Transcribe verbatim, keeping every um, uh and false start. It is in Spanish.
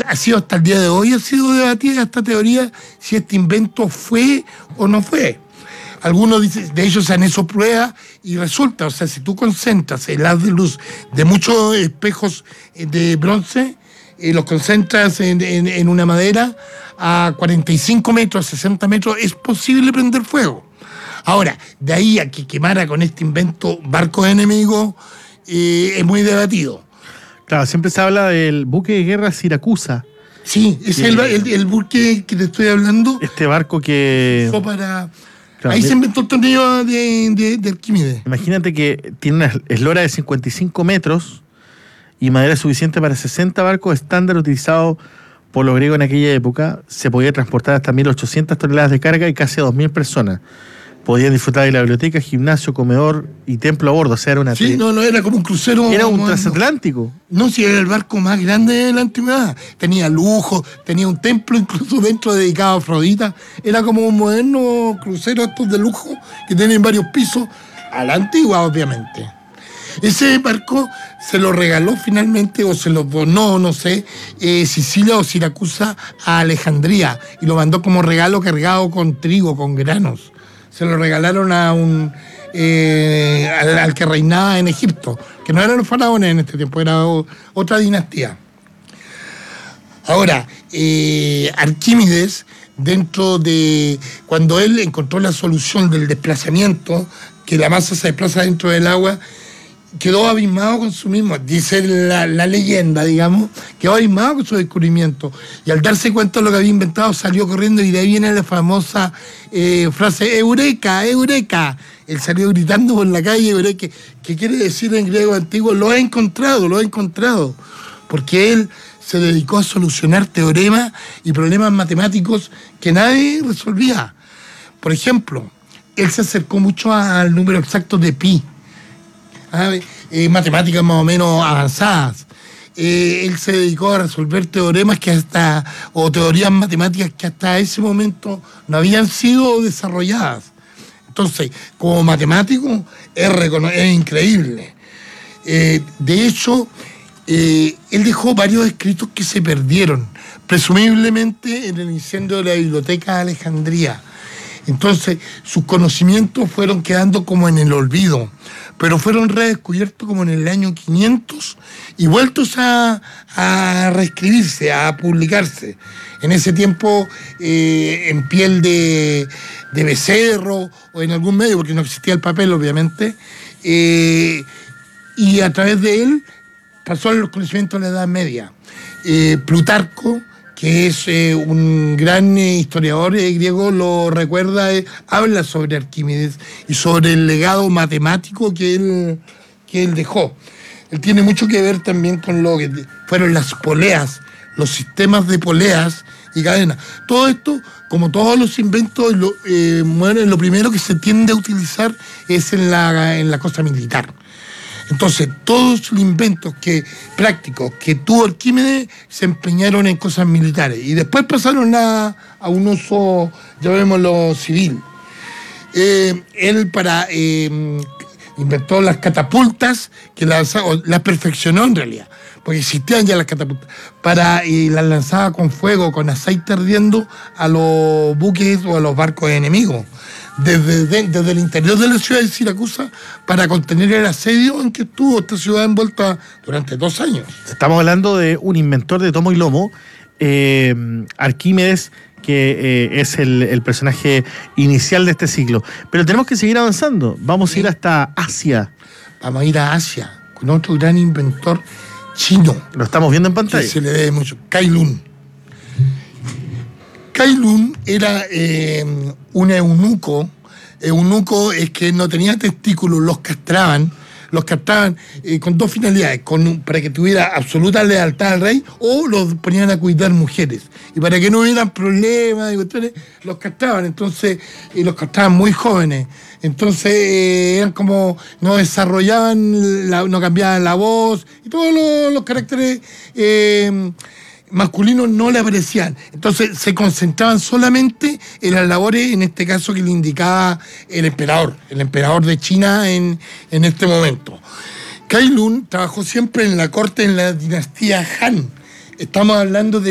ha sido hasta el día de hoy, ha sido debatida esta teoría si este invento fue o no fue. Algunos dicen, de ellos se han hecho pruebas y resulta, o sea, si tú concentras el haz de luz de muchos espejos de bronce, eh, los concentras en, en, en una madera a cuarenta y cinco metros, sesenta metros, es posible prender fuego. Ahora, de ahí a que quemara con este invento barcos enemigos, eh, es muy debatido. Claro, siempre se habla del buque de guerra Siracusa. Sí, es el, el, el buque que te estoy hablando. Este barco que... para... Claro, ahí se inventó el tornillo de, de, de Arquímedes. Imagínate que tiene una eslora de cincuenta y cinco metros y madera suficiente para sesenta barcos estándar utilizados por los griegos en aquella época. Se podía transportar hasta mil ochocientas toneladas de carga y casi a dos mil personas. Podían disfrutar de la biblioteca, gimnasio, comedor y templo a bordo. O sea, era una... Sí, no, no, era como un crucero. Era un transatlántico. No, sí, era el barco más grande de la antigüedad. Tenía lujo, tenía un templo incluso dentro dedicado a Afrodita. Era como un moderno crucero estos de lujo que tienen varios pisos, a la antigua, obviamente. Ese barco se lo regaló finalmente, o se lo donó, no sé, eh, Sicilia o Siracusa a Alejandría, y lo mandó como regalo cargado con trigo, con granos. Se lo regalaron a un eh, al, al que reinaba en Egipto, que no eran los faraones en este tiempo, era o, otra dinastía. Ahora, eh, Arquímedes, dentro de... cuando él encontró la solución del desplazamiento, que la masa se desplaza dentro del agua, quedó abismado con su mismo, dice la, la leyenda, digamos, quedó abismado con su descubrimiento. Y al darse cuenta de lo que había inventado, salió corriendo, y de ahí viene la famosa eh, frase, ¡Eureka! ¡Eureka! Él salió gritando por la calle, Eureka, que quiere decir en griego antiguo, lo he encontrado, lo he encontrado. Porque él se dedicó a solucionar teoremas y problemas matemáticos que nadie resolvía. Por ejemplo, él se acercó mucho al número exacto de pi. Eh, matemáticas más o menos avanzadas. Eh, él se dedicó a resolver teoremas que hasta, o teorías matemáticas que hasta ese momento no habían sido desarrolladas. Entonces, como matemático, es, recono- es increíble. Eh, de hecho, eh, él dejó varios escritos que se perdieron, presumiblemente en el incendio de la biblioteca de Alejandría. Entonces, sus conocimientos fueron quedando como en el olvido, pero fueron redescubiertos como en el año quinientos y vueltos a, a reescribirse, a publicarse. En ese tiempo, eh, en piel de, de becerro o en algún medio, porque no existía el papel, obviamente, eh, y a través de él pasó a los conocimientos de la Edad Media. Eh, Plutarco, que es eh, un gran eh, historiador eh, griego, lo recuerda, eh, habla sobre Arquímedes y sobre el legado matemático que él, que él dejó. Él tiene mucho que ver también con lo que fueron las poleas, los sistemas de poleas y cadenas. Todo esto, como todos los inventos, lo, eh, bueno, lo primero que se tiende a utilizar es en la, en la cosa militar. Entonces, todos los inventos que, prácticos que tuvo Arquímedes se empeñaron en cosas militares y después pasaron a, a un uso, llamémoslo, civil. Eh, él para eh, inventó las catapultas, que las, las perfeccionó en realidad, porque existían ya las catapultas, para, y las lanzaba con fuego, con aceite ardiendo a los buques o a los barcos enemigos. Desde, de, desde el interior de la ciudad de Siracusa para contener el asedio en que estuvo esta ciudad envuelta durante dos años. Estamos hablando de un inventor de tomo y lomo, eh, Arquímedes, que eh, es el, el personaje inicial de este siglo. Pero tenemos que seguir avanzando. Vamos sí. a ir hasta Asia. Vamos a ir a Asia con otro gran inventor chino. Lo estamos viendo en pantalla. Que se le debe mucho. Cai Lun. Cai Lun era eh, un eunuco. Eunuco es que no tenía testículos, los castraban. Los castraban eh, con dos finalidades, con un, para que tuviera absoluta lealtad al rey, o los ponían a cuidar mujeres. Y para que no hubieran problemas y cuestiones, los castraban. Entonces, y los castraban muy jóvenes. Entonces, eh, eran como, no desarrollaban, la, no cambiaban la voz, y todos los, los caracteres eh, masculinos no le aparecían. Entonces se concentraban solamente en las labores, en este caso que le indicaba el emperador, el emperador de China en, en este momento. Cai Lun trabajó siempre en la corte, en la dinastía Han. Estamos hablando de